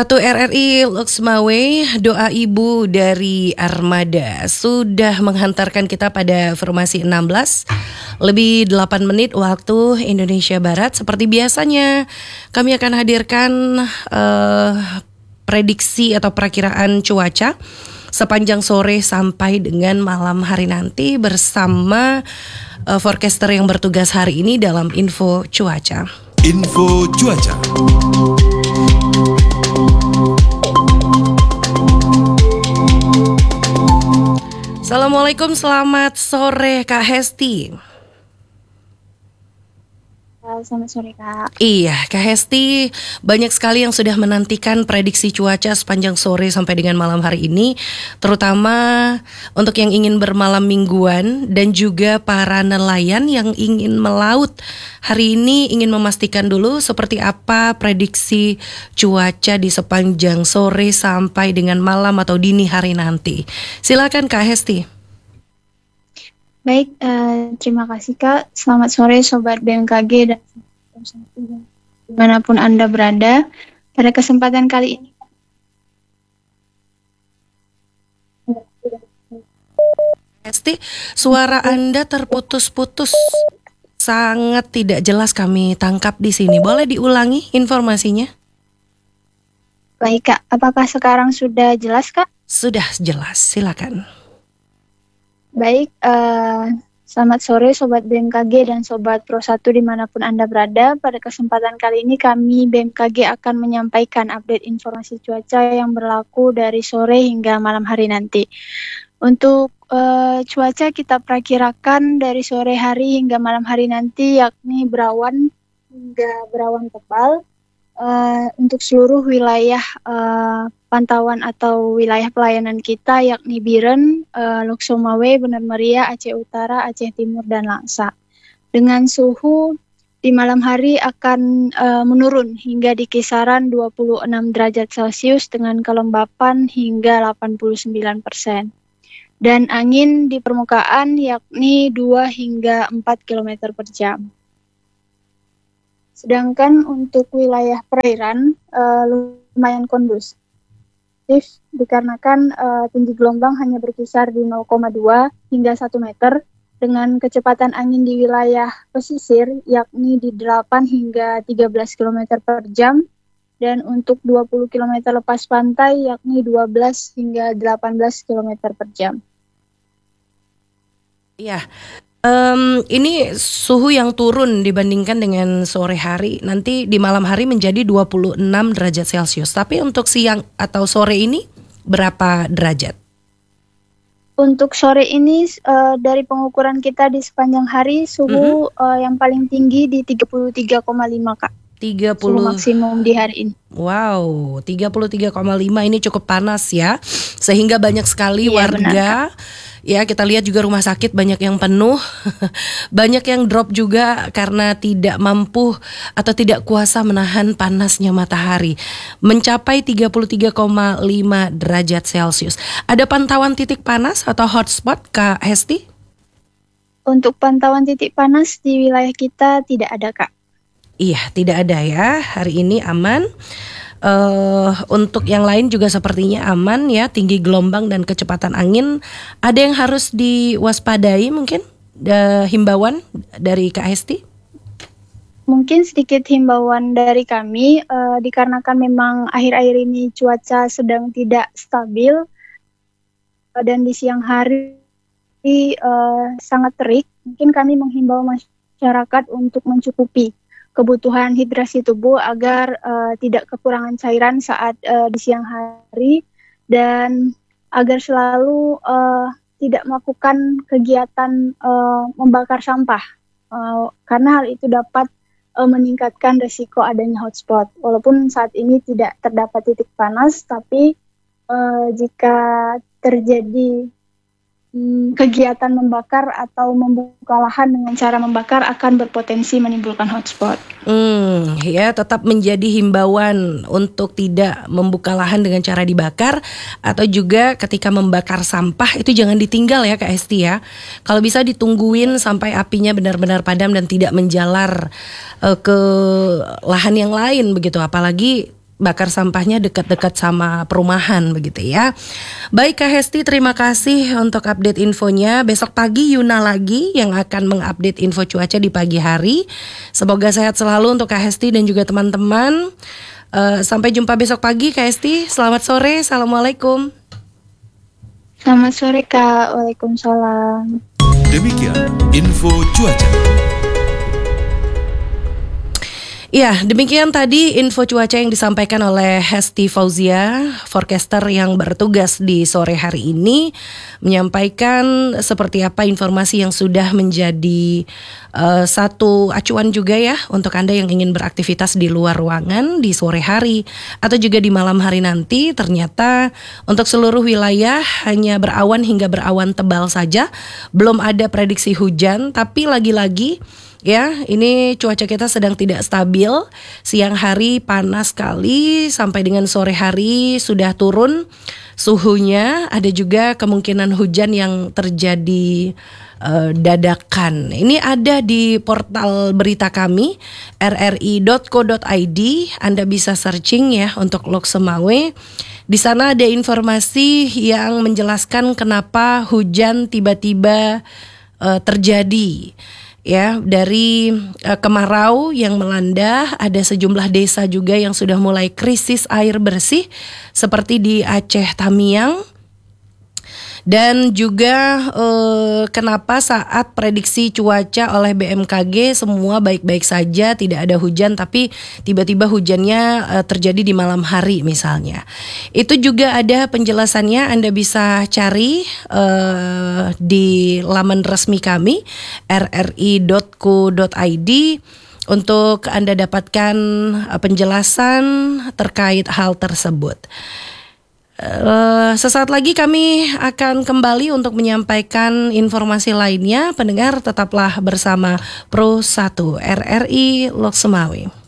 Satu RRI Loksmawe, doa ibu dari Armada sudah menghantarkan kita pada formasi 16 lebih 8 menit waktu Indonesia Barat. Seperti biasanya kami akan hadirkan prediksi atau perakiraan cuaca sepanjang sore sampai dengan malam hari nanti bersama forecaster yang bertugas hari ini dalam info cuaca. Info cuaca. Assalamualaikum, selamat sore Kak Hesti. Selamat sore Kak. Iya Kak Hesti, banyak sekali yang sudah menantikan prediksi cuaca sepanjang sore sampai dengan malam hari ini, terutama untuk yang ingin bermalam mingguan dan juga para nelayan yang ingin melaut. Hari ini ingin memastikan dulu seperti apa prediksi cuaca di sepanjang sore sampai dengan malam atau dini hari nanti. Silakan Kak Hesti. Baik, terima kasih Kak. Selamat sore Sobat BMKG dan dimanapun Anda berada. Pada kesempatan kali ini Hesti, suara Anda terputus-putus, sangat tidak jelas kami tangkap di sini. Boleh diulangi informasinya? Baik Kak, apakah sekarang sudah jelas Kak? Sudah jelas, silakan. Baik, selamat sore Sobat BMKG dan Sobat Pro 1 dimanapun Anda berada. Pada kesempatan kali ini kami BMKG akan menyampaikan update informasi cuaca yang berlaku dari sore hingga malam hari nanti. Untuk cuaca kita perakirakan dari sore hari hingga malam hari nanti yakni berawan hingga berawan tebal. Untuk seluruh wilayah pantauan atau wilayah pelayanan kita yakni Biren, Loksmawe, Benar Meriah, Aceh Utara, Aceh Timur, dan Langsa. Dengan suhu di malam hari akan menurun hingga di kisaran 26 derajat Celcius dengan kelembapan hingga 89%. Dan angin di permukaan yakni 2 hingga 4 km per jam. Sedangkan untuk wilayah perairan lumayan kondusif dikarenakan tinggi gelombang hanya berkisar di 0,2 hingga 1 meter dengan kecepatan angin di wilayah pesisir yakni di 8 hingga 13 km per jam dan untuk 20 km lepas pantai yakni 12 hingga 18 km per jam. Iya. Ini suhu yang turun dibandingkan dengan sore hari. Nanti di malam hari menjadi 26 derajat Celcius. Tapi untuk siang atau sore ini berapa derajat? Untuk sore ini dari pengukuran kita di sepanjang hari suhu yang paling tinggi di 33,5 Kak. 30 suhu maksimum di hari ini. Wow, 33,5 ini cukup panas ya. Sehingga banyak sekali warga. Ya, kita lihat juga rumah sakit banyak yang penuh, banyak yang drop juga karena tidak mampu atau tidak kuasa menahan panasnya matahari. Mencapai 33,5 derajat Celcius. Ada pantauan titik panas atau hotspot Kak Hesti? Untuk pantauan titik panas di wilayah kita tidak ada Kak. Iya, tidak ada ya. Hari ini aman. Untuk yang lain juga sepertinya aman ya, tinggi gelombang dan kecepatan angin. Ada yang harus diwaspadai mungkin? Himbauan dari Kak Hesti? Mungkin sedikit himbauan dari kami, dikarenakan memang akhir-akhir ini cuaca sedang tidak stabil dan di siang hari sangat terik. Mungkin kami menghimbau masyarakat untuk mencukupi kebutuhan hidrasi tubuh agar tidak kekurangan cairan saat di siang hari dan agar selalu tidak melakukan kegiatan membakar sampah karena hal itu dapat meningkatkan risiko adanya hotspot. Walaupun saat ini tidak terdapat titik panas, tapi jika terjadi kegiatan membakar atau membuka lahan dengan cara membakar akan berpotensi menimbulkan hotspot. Ya, tetap menjadi himbauan untuk tidak membuka lahan dengan cara dibakar atau juga ketika membakar sampah itu jangan ditinggal ya Kak Hesti ya. Kalau bisa ditungguin sampai apinya benar-benar padam dan tidak menjalar ke lahan yang lain begitu. Apalagi bakar sampahnya dekat-dekat sama perumahan begitu ya. Baik Kak Hesti, terima kasih untuk update infonya. Besok pagi Yuna lagi yang akan mengupdate info cuaca di pagi hari. Semoga sehat selalu untuk Kak Hesti dan juga teman-teman. Sampai jumpa besok pagi Kak Hesti. Selamat sore, assalamualaikum. Selamat sore Kak, waalaikumsalam. Demikian info cuaca. Ya, demikian tadi info cuaca yang disampaikan oleh Hesti Fauzia, forecaster yang bertugas di sore hari ini, menyampaikan seperti apa informasi yang sudah menjadi satu acuan juga ya untuk Anda yang ingin beraktivitas di luar ruangan di sore hari atau juga di malam hari nanti. Ternyata untuk seluruh wilayah hanya berawan hingga berawan tebal saja, belum ada prediksi hujan, tapi lagi-lagi ya, ini cuaca kita sedang tidak stabil. Siang hari panas sekali, sampai dengan sore hari sudah turun suhunya. Ada juga kemungkinan hujan yang terjadi dadakan. Ini ada di portal berita kami rri.co.id. Anda bisa searching ya untuk Lok Semawe. Di sana ada informasi yang menjelaskan kenapa hujan tiba-tiba terjadi. Ya, dari kemarau yang melanda, ada sejumlah desa juga yang sudah mulai krisis air bersih seperti di Aceh Tamiang. Dan juga kenapa saat prediksi cuaca oleh BMKG semua baik-baik saja, tidak ada hujan, tapi tiba-tiba hujannya terjadi di malam hari misalnya. Itu juga ada penjelasannya, Anda bisa cari di laman resmi kami rri.co.id untuk Anda dapatkan penjelasan terkait hal tersebut. Sesaat lagi kami akan kembali untuk menyampaikan informasi lainnya. Pendengar tetaplah bersama Pro 1 RRI Lok Semawe.